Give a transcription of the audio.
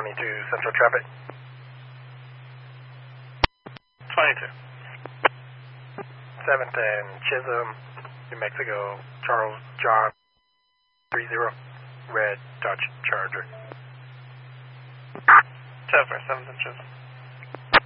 Central traffic. 22. 7th and Chisholm, New Mexico, Charles John 30, red Dodge Charger. 7th and Chisholm.